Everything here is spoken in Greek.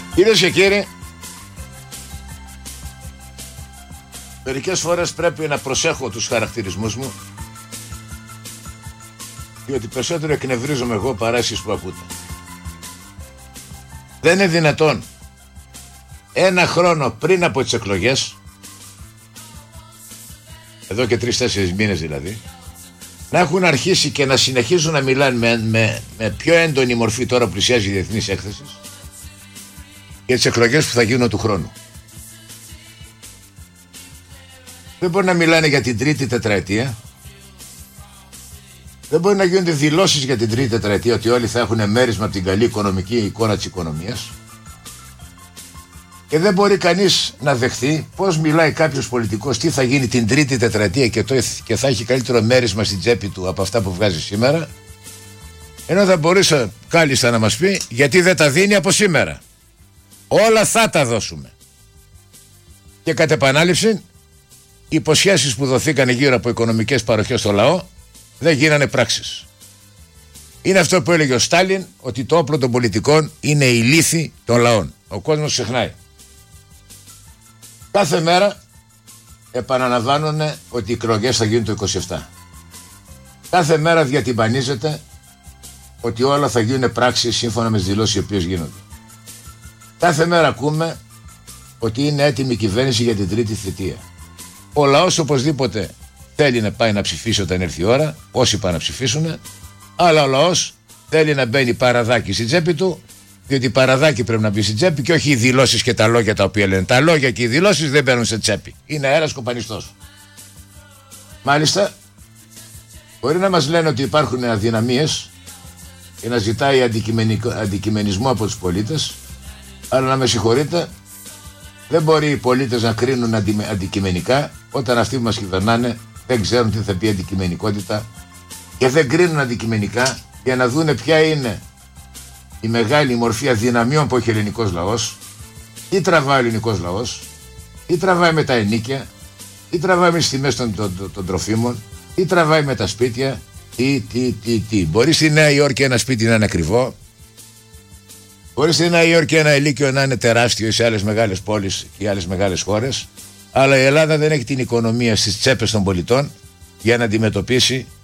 Κυρίες και κύριοι, μερικές φορές πρέπει να προσέχω τους χαρακτηρισμούς μου, διότι περισσότερο εκνευρίζομαι εγώ παρά εσείς που ακούτε. Δεν είναι δυνατόν ένα χρόνο πριν από τις εκλογές, εδώ και 3-4 μήνες δηλαδή, να έχουν αρχίσει και να συνεχίζουν να μιλάνε με πιο έντονη μορφή, τώρα που πλησιάζει η διεθνής έκθεση, για τις εκλογές που θα γίνουν του χρόνου. Δεν μπορεί να μιλάνε για την τρίτη τετραετία. Δεν μπορεί να γίνονται δηλώσεις για την τρίτη τετραετία ότι όλοι θα έχουν μέρισμα από την καλή οικονομική εικόνα της οικονομίας. Και δεν μπορεί κανείς να δεχθεί πώς μιλάει κάποιος πολιτικός τι θα γίνει την τρίτη τετραετία και θα έχει καλύτερο μέρισμα στην τσέπη του από αυτά που βγάζει σήμερα, ενώ θα μπορούσε κάλλιστα να μας πει γιατί δεν τα δίνει από σήμερα. Όλα θα τα δώσουμε. Και κατ' επανάληψη, οι υποσχέσεις που δοθήκαν γύρω από οικονομικές παροχές στο λαό δεν γίνανε πράξεις. Είναι αυτό που έλεγε ο Στάλιν, ότι το όπλο των πολιτικών είναι η λύθη των λαών. Ο κόσμος ξεχνάει. Κάθε μέρα επαναλαμβάνουν ότι οι εκλογές θα γίνουν το 27. Κάθε μέρα διατυμπανίζεται ότι όλα θα γίνουν πράξεις σύμφωνα με τις δηλώσεις οι οποίες γίνονται. Κάθε μέρα ακούμε ότι είναι έτοιμη η κυβέρνηση για την τρίτη θητεία. Ο λαός οπωσδήποτε θέλει να πάει να ψηφίσει όταν έρθει η ώρα, όσοι πάνε να ψηφίσουν, αλλά ο λαός θέλει να μπαίνει παραδάκι στην τσέπη του, διότι παραδάκι πρέπει να μπει στην τσέπη και όχι οι δηλώσεις και τα λόγια τα οποία λένε. Τα λόγια και οι δηλώσεις δεν μπαίνουν σε τσέπη. Είναι αέρας κοπανιστός. Μάλιστα, μπορεί να μας λένε ότι υπάρχουν αδυναμίες και να ζητάει αντικειμενισμό από τους πολίτες, αλλά να με συγχωρείτε, δεν μπορεί οι πολίτες να κρίνουν αντικειμενικά όταν αυτοί που μας κυβερνάνε δεν ξέρουν τι θα πει αντικειμενικότητα και δεν κρίνουν αντικειμενικά για να δούνε ποια είναι η μεγάλη μορφή αδυναμιών που έχει ο ελληνικός λαός, ή τραβάει ο ελληνικός λαός, ή τραβάει με τα ενοίκια, ή τραβάει με τις τιμές των τροφίμων, ή τραβάει με τα σπίτια, τι. Μπορεί στη Νέα Υόρκη ένα σπίτι να είναι ακριβό, μπορεί στη Νέα Υόρκη ένα ηλίκιο να είναι τεράστιο σε άλλες μεγάλες πόλεις και άλλες μεγάλες χώρες, αλλά η Ελλάδα δεν έχει την οικονομία στις τσέπες των πολιτών για να αντιμετωπίσει